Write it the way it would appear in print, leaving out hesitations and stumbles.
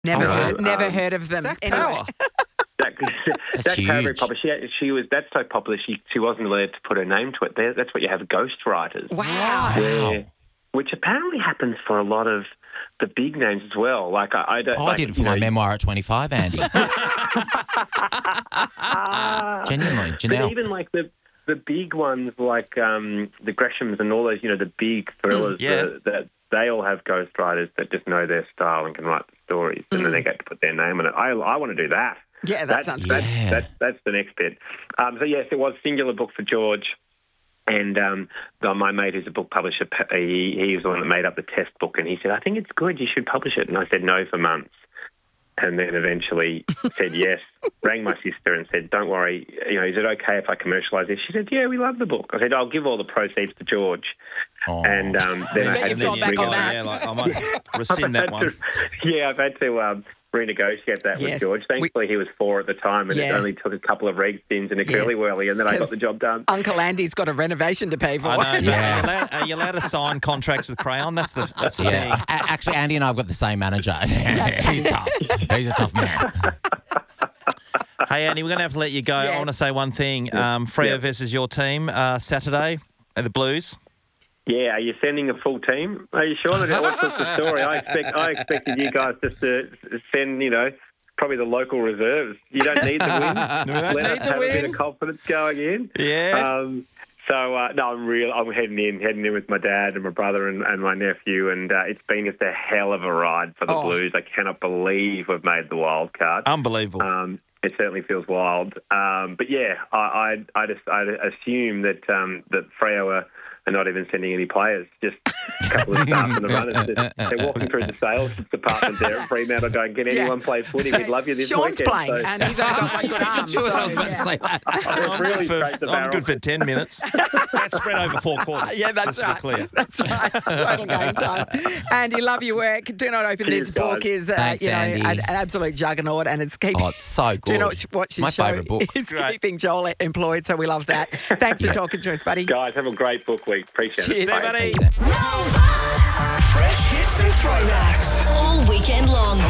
Never heard of them. Zach Anyway. Power. That's huge. very popular. That's so popular. She wasn't allowed to put her name to it. That's what you have ghostwriters. Wow. Yeah, which apparently happens for a lot of the big names as well. Like I don't. I did it for my memoir at 25, Andy. Genuinely, But Janelle. even like the big ones, like the Greshams and all those, the big thrillers, that they all have ghostwriters that just know their style and can write the stories, and then they get to put their name on it. I want to do that. Yeah, that sounds good. That's the next bit. So yes, it was singular book for George, and my mate who's a book publisher, he was the one that made up the test book, and he said, "I think it's good. You should publish it." And I said no for months. And then eventually said yes, rang my sister and said, "Don't worry, is it okay if I commercialise this?" She said, "Yeah, we love the book." I said, "I'll give all the proceeds to George." Oh. And then I had you've to gone back on that. Yeah, I might rescind that one. I've had to renegotiate that Yes. with George. Thankfully, he was 4 at the time, and it only took a couple of reg spins and a curly whirly, and then I got the job done. Uncle Andy's got a renovation to pay for. I know. Are you allowed to sign contracts with Crayon? That's the thing. Actually, Andy and I have got the same manager. He's tough. He's a tough man. Hey, Andy, we're going to have to let you go. Yes. I want to say one thing. Freo versus your team Saturday at the Blues. Yeah, are you sending a full team? Are you sure? What's the story? I expected you guys just to send, probably the local reserves. You don't need the win. Let us have a bit of confidence going in. Yeah. I'm heading in with my dad and my brother and my nephew, and it's been just a hell of a ride for the Blues. I cannot believe we've made the wild card. Unbelievable. It certainly feels wild. But yeah, I assume that Freo are not even sending any players, just a couple of staff and the runners. They're walking through the sales department there at Fremantle going, "Can anyone play footy? We'd love you this Sean's weekend." playing, and he's only got one good arm. I was about to say that. I'm good for 10 minutes. That's spread over 4 quarters. Yeah, that's Let's be right. clear. That's right. Total game time. Andy, love your work. Do Not Open Cheers, This book guys. is Thanks, Andy. an absolute juggernaut, and it's keeping. Oh, it's so good. Do Not Watch This My show. favourite book. It's Great. keeping Joel employed, so we love that. Thanks for talking to us, buddy. Guys, have a great book week. Appreciate Cheers. it. See you, buddy. Fresh hits and throwbacks. All weekend long.